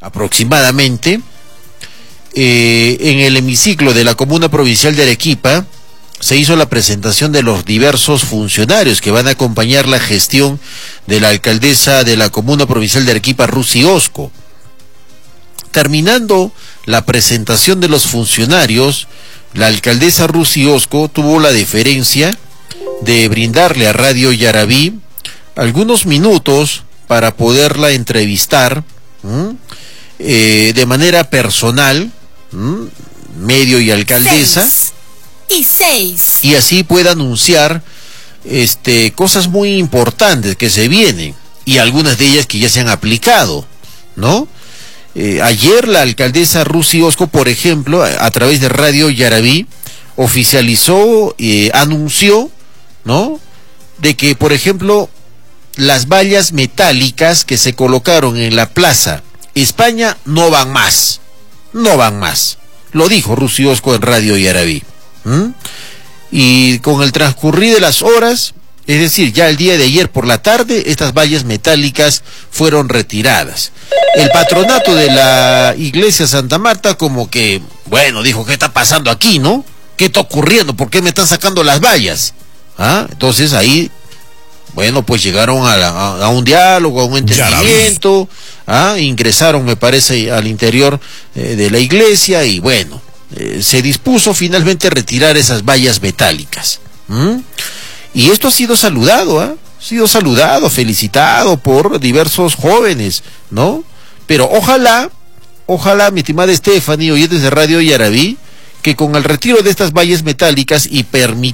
aproximadamente, en el hemiciclo de la Comuna Provincial de Arequipa, se hizo la presentación de los diversos funcionarios que van a acompañar la gestión de la alcaldesa de la Comuna Provincial de Arequipa, Rusy Osco. Terminando la presentación de los funcionarios, la alcaldesa Rusy Osco tuvo la deferencia de brindarle a Radio Yarabí algunos minutos para poderla entrevistar de manera personal, medio y alcaldesa, y así pueda anunciar cosas muy importantes que se vienen, y algunas de ellas que ya se han aplicado, ¿no? Ayer la alcaldesa Rusy Osco, por ejemplo, a través de Radio Yarabí, oficializó, anunció, ¿no?, de que, por ejemplo, las vallas metálicas que se colocaron en la Plaza España no van más. Lo dijo Rusy Osco en Radio Yarabí. Y con el transcurrir de las horas, es decir, ya el día de ayer por la tarde, estas vallas metálicas fueron retiradas. El patronato de la iglesia Santa Marta como que, bueno, dijo, ¿qué está pasando aquí, no? ¿Qué está ocurriendo? ¿Por qué me están sacando las vallas? Entonces ahí, bueno, pues llegaron a un diálogo, a un entendimiento, ingresaron, me parece, al interior de la iglesia, y bueno, se dispuso finalmente a retirar esas vallas metálicas. Y esto ha sido saludado, felicitado por diversos jóvenes, ¿no? Pero ojalá, mi estimada Stephanie, oyentes de Radio Yarabí, que con el retiro de estas vallas metálicas y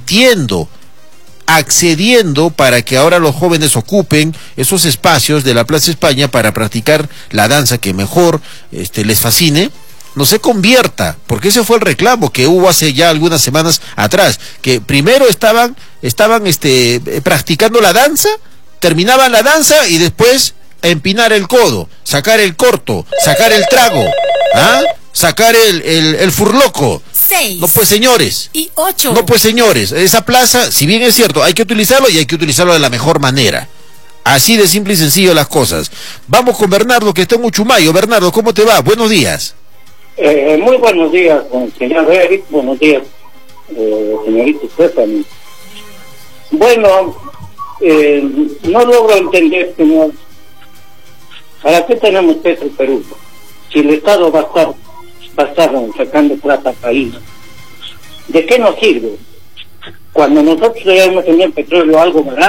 accediendo para que ahora los jóvenes ocupen esos espacios de la Plaza España para practicar la danza que mejor les fascine, no se convierta, porque ese fue el reclamo que hubo hace ya algunas semanas atrás, que primero estaban practicando la danza, terminaban la danza y después empinar el codo, sacar el corto, sacar el trago, sacar el furloco. 6. No pues, señores. Y 8. No pues, señores, esa plaza, si bien es cierto, hay que utilizarlo, y hay que utilizarlo de la mejor manera. Así de simple y sencillo las cosas. Vamos con Bernardo, que está en Uchumayo. Bernardo, ¿cómo te va? Buenos días. Muy buenos días, señor Eric. Buenos días, señorita Stephanie. Bueno, no logro entender, señor, ¿para qué tenemos Petro Perú? Si el Estado va a estar sacando plata al país, ¿de qué nos sirve? Cuando nosotros debemos tener petróleo algo barato,